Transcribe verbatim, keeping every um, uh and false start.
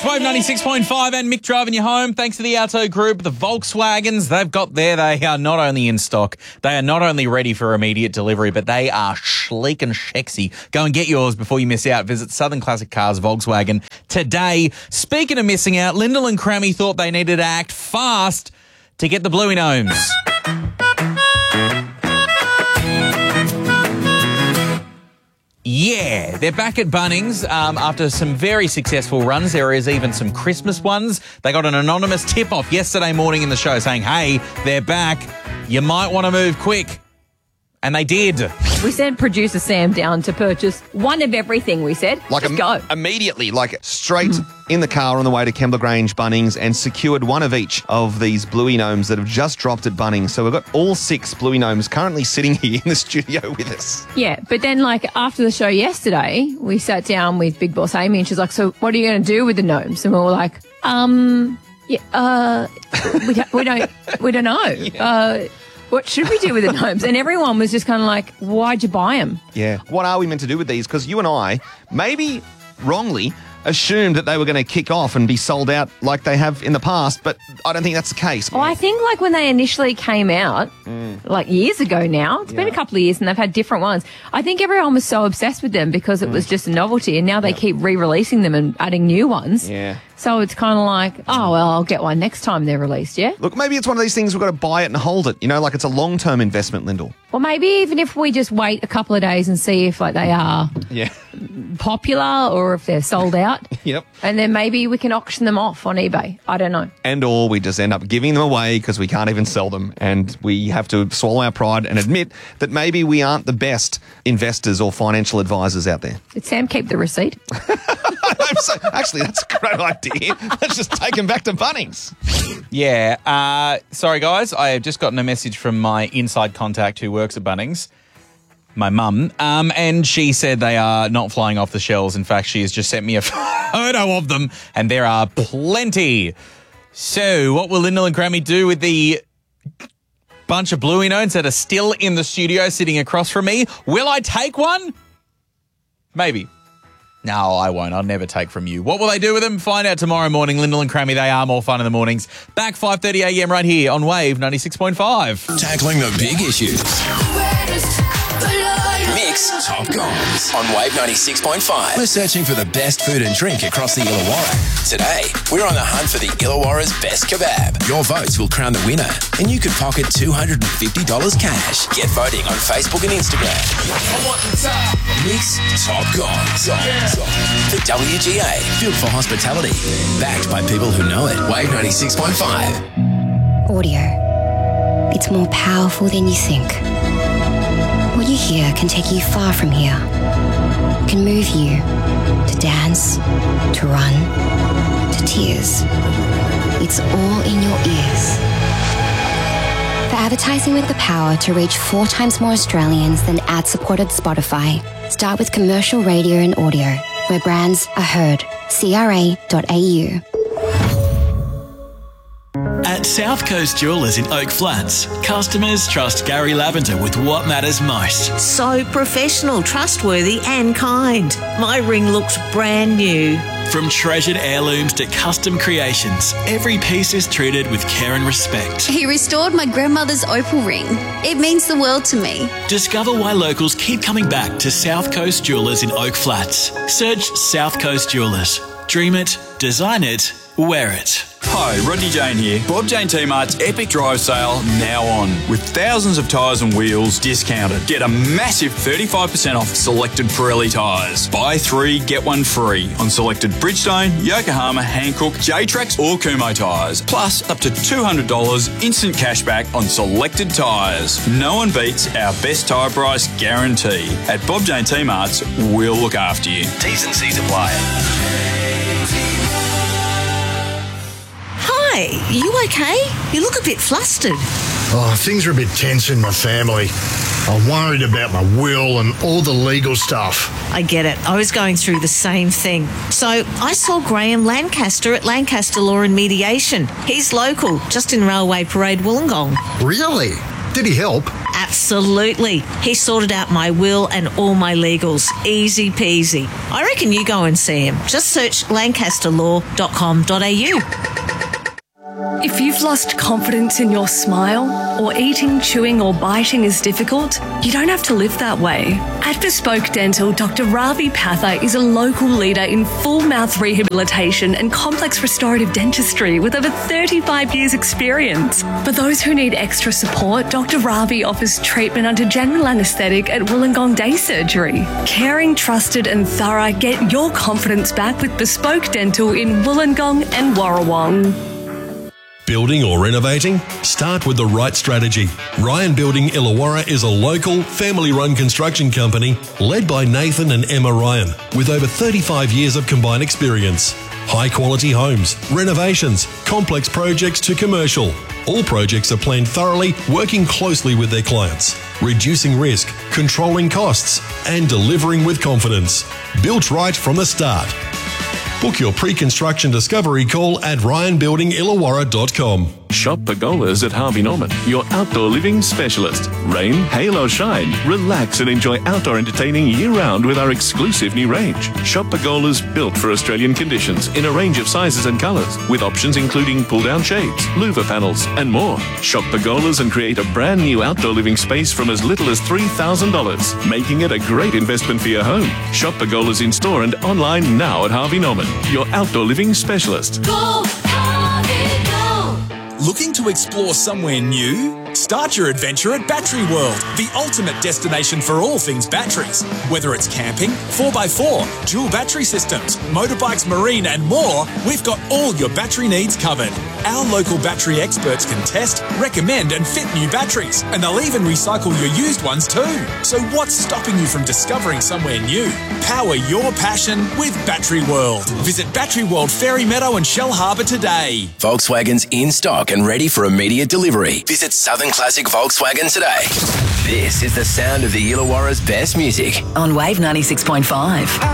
It's Wave ninety-six point five and Mick driving you home. Thanks to the Auto Group, the Volkswagens, they've got there. They are not only in stock, they are not only ready for immediate delivery, but they are sleek and sexy. Go and get yours before you miss out. Visit Southern Classic Cars Volkswagen today. Speaking of missing out, Lyndall and Crammy thought they needed to act fast to get the Bluey Gnomes. Yeah, they're back at Bunnings um, after some very successful runs. There is even some Christmas ones. They got an anonymous tip-off yesterday morning in the show saying, hey, they're back. You might want to move quick. And they did. We sent producer Sam down to purchase one of everything, we said. Like Just im- go. Immediately, like straight in the car on the way to Kembla Grange Bunnings and secured one of each of these Bluey Gnomes that have just dropped at Bunnings. So we've got all six Bluey Gnomes currently sitting here in the studio with us. Yeah, but then like after the show yesterday, we sat down with Big Boss Amy and she's like, so what are you going to do with the gnomes? And we were like, um, yeah, uh, we, don't- we don't, we don't know. Yeah. Uh, what should we do with the gnomes? And everyone was just kind of like, why'd you buy them? Yeah. What are we meant to do with these? Because you and I, maybe wrongly, assumed that they were going to kick off and be sold out like they have in the past, but I don't think that's the case. Well, I think like when they initially came out, mm. like years ago now, it's yeah. been a couple of years and they've had different ones. I think everyone was so obsessed with them because it mm. was just a novelty and now they yeah. keep re-releasing them and adding new ones. Yeah. So it's kind of like, oh, well, I'll get one next time they're released, yeah? Look, maybe it's one of these things we've got to buy it and hold it, you know, like it's a long-term investment, Lyndall. Well, maybe even if we just wait a couple of days and see if like they are yeah. popular or if they're sold out. Yep. And then maybe we can auction them off on eBay. I don't know. And or we just end up giving them away because we can't even sell them and we have to swallow our pride and admit that maybe we aren't the best investors or financial advisors out there. Did Sam keep the receipt? So, actually, that's a great idea. Let's just take them back to Bunnings. Yeah. Uh, sorry, guys. I have just gotten a message from my inside contact who works at Bunnings, my mum, um, and she said they are not flying off the shelves. In fact, she has just sent me a photo of them, and there are plenty. So what will Lyndall and Crammy do with the bunch of Bluey Gnomes that are still in the studio sitting across from me? Will I take one? Maybe. No, I won't. I'll never take from you. What will they do with them? Find out tomorrow morning. Lyndall and Crammy, they are more fun in the mornings. Back five thirty a m right here on Wave ninety-six point five. Tackling the big issues. Mix Top Guns on Wave ninety-six point five. We're searching for the best food and drink across the Illawarra. Today, we're on the hunt for the Illawarra's best kebab. Your votes will crown the winner, and you could pocket two hundred fifty dollars cash. Get voting on Facebook and Instagram. I want the top. Mix Top Guns. For W G A, built for hospitality. Backed by people who know it. Wave ninety-six point five. Audio. It's more powerful than you think. What you hear can take you far from here. Can move you to dance, to run, to tears. It's all in your ears. For advertising with the power to reach four times more Australians than ad-supported Spotify, start with commercial radio and audio, where brands are heard. C R A dot A U. At South Coast Jewellers in Oak Flats, customers trust Gary Lavender with what matters most. So professional, trustworthy and kind. My ring looks brand new. From treasured heirlooms to custom creations, every piece is treated with care and respect. He restored my grandmother's opal ring. It means the world to me. Discover why locals keep coming back to South Coast Jewellers in Oak Flats. Search South Coast Jewellers. Dream it, design it, wear it. Hi, Rodney Jane here. Bob Jane T-Mart's Epic Drive Sale now on. With thousands of tyres and wheels discounted. Get a massive thirty-five percent off selected Pirelli tyres. Buy three, get one free on selected Bridgestone, Yokohama, Hankook, J-Trax or Kumho tyres. Plus up to two hundred dollars instant cashback on selected tyres. No one beats our best tyre price guarantee. At Bob Jane T-Mart's, we'll look after you. T's and C's apply. Hi, you okay? You look a bit flustered. Oh, things are a bit tense in my family. I'm worried about my will and all the legal stuff. I get it. I was going through the same thing. So I saw Graham Lancaster at Lancaster Law and Mediation. He's local, just in Railway Parade, Wollongong. Really? Did he help? Absolutely. He sorted out my will and all my legals. Easy peasy. I reckon you go and see him. Just search lancaster law dot com dot a u. If you've lost confidence in your smile, or eating, chewing or biting is difficult, you don't have to live that way. At Bespoke Dental, Doctor Ravi Patha is a local leader in full mouth rehabilitation and complex restorative dentistry with over thirty-five years experience. For those who need extra support, Doctor Ravi offers treatment under general anaesthetic at Wollongong Day Surgery. Caring, trusted and thorough, get your confidence back with Bespoke Dental in Wollongong and Warrawong. Building or renovating? Start with the right strategy. Ryan Building Illawarra is a local, family-run construction company led by Nathan and Emma Ryan with over thirty-five years of combined experience. High-quality homes, renovations, complex projects to commercial. All projects are planned thoroughly, working closely with their clients, reducing risk, controlling costs, and delivering with confidence. Built right from the start. Book your pre-construction discovery call at ryan building illawarra dot com. Shop Pergolas at Harvey Norman, your outdoor living specialist. Rain, hail or shine, relax and enjoy outdoor entertaining year-round with our exclusive new range. Shop Pergolas built for Australian conditions in a range of sizes and colours, with options including pull-down shades, louver panels and more. Shop Pergolas and create a brand new outdoor living space from as little as three thousand dollars, making it a great investment for your home. Shop Pergolas in store and online now at Harvey Norman, your outdoor living specialist. Go, Harvey, go! Looking to explore somewhere new? Start your adventure at Battery World, the ultimate destination for all things batteries. Whether it's camping, four by four, dual battery systems, motorbikes, marine and more, we've got all your battery needs covered. Our local battery experts can test, recommend and fit new batteries, and they'll even recycle your used ones too. So what's stopping you from discovering somewhere new? Power your passion with Battery World. Visit Battery World Fairy Meadow and Shell Harbour today. Volkswagen's in stock and ready for immediate delivery. Visit Southern Classic Volkswagen today. This is the sound of the Illawarra's best music on Wave ninety-six point five.